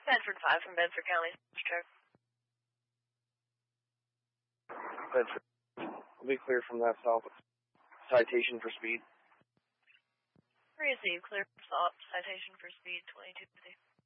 Bedford 5 from Bedford County. Check. Bedford. We'll be clear from that stop. Citation for speed. Receive. Clear for stop. Citation for speed 2250.